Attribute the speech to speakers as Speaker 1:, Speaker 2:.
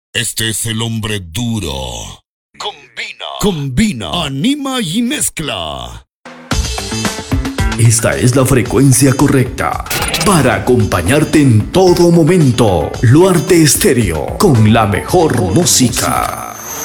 Speaker 1: Este es el hombre duro. Combina, anima y mezcla.
Speaker 2: Esta es la frecuencia correcta para acompañarte en todo momento. Luarte Estéreo, con la mejor música.